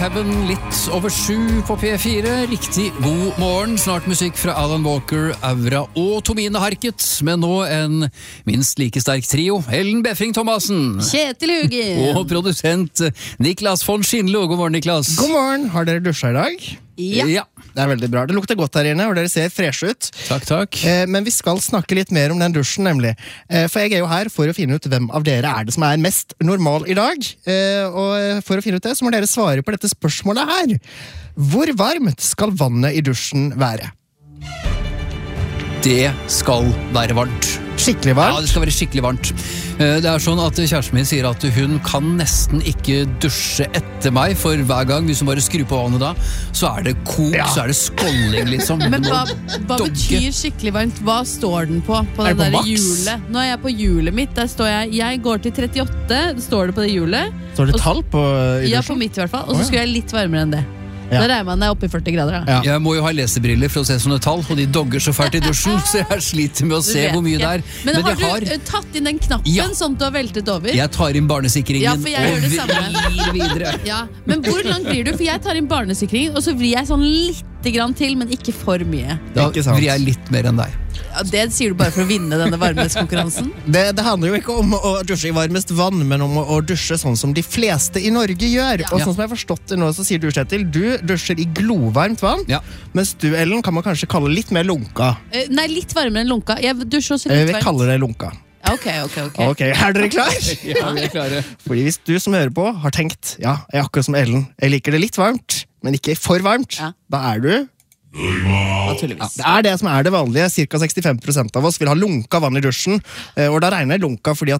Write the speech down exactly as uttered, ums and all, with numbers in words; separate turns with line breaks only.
Heaven, litt over sju på P fire. Riktig god morgen. Snart musikk fra Alan Walker, Aura og Tomine Harket. Men nå en minst like sterk trio. Ellen Befring Thomasen.
Kjetil Hugin.
Og produsent Niklas von Schindlo. God morgen, Niklas.
God morgen. Har dere dusja i dag?
Ja.
ja.
Det er veldig bra. Det lukter godt her inne, og dere ser freshe ut.
Takk, takk.
Eh, men vi skal snakke litt mer om den dusjen, nemlig. Eh, for jeg er jo her for å finne ut hvem av dere er det som er mest normal i dag. Eh, og for å finne ut det, så må dere svare på dette spørsmålet her. Hvor varmt skal vannet i dusjen være?
Det skal være varmt.
Skikkelig
Ja,
varmt?
det skal være skikkelig varmt. Eh, Det er sånn at kjæresten min sier at hun kan nesten ikke dusje etter meg, for hver gang, hvis hun bare skrur på vannet da, så er det kok,
Ja.
så er det skåling, liksom.
Men
Du må
hva, hva
dogge.
betyr skikkelig varmt? Hva står den på? På
Er
det
det på
der
maks?
hjulet. Nå er jeg på hjulet mitt. Der står jeg Jeg går til trettiåtte, står det på det hjulet.
Står det tall på i
Ja, på
dusjen?
mitt i hvert fall. Og
Å,
så
ja.
skulle jeg litt varmere enn det.
Ja.
Da regner man det oppe i førti grader. Da.
Ja.
Jeg må jo ha lesebriller for å se sånne tall, og de dogger så fælt i dusjen, så jeg sliter med å
Du
se
vet
hvor mye det
ikke.
er.
Men,
Men
har
jeg
du
har,
eh, tatt inn den knappen
Ja.
sånn at du har veltet over?
jeg tar inn barnesikringen
Ja, for jeg gjør det samme.
og vrir videre.
Ja, Men hvor langt blir du? For jeg tar inn barnesikringen, og så vrir jeg sånn lite grann til, men ikke for mye.
Da
Ikke sant.
vrir jeg litt mer enn deg.
Ja, det sier du bare for å vinne denne varmhetskonkurransen.
Det, det handler jo ikke om å dusje i varmest vann, men om å, å dusje sånn som de fleste i Norge gjør.
Ja.
Og sånn som jeg har forstått det nå, så sier du, Kjetil, du dusjer i glovarmt vann,
Ja.
mens du, Ellen, kan man kanskje kalle litt mer lunka.
Eh, Nei, litt varmere enn lunka. Jeg dusjer også
Eh,
litt
Vi
varmt.
kaller det lunka.
Ja, Ok, ok, ok.
Ok, er dere klar?
Ja, vi er klare.
Fordi hvis du som hører på har tenkt, ja, jeg er akkurat som Ellen, jeg liker det litt varmt, men ikke for varmt,
Ja.
da er du...
Naturligvis.
Det er det som er det vanlige. Cirka sekstifem prosent av oss vil ha lunka vann i dusjen. eh, Og da regner jeg lunka fordi at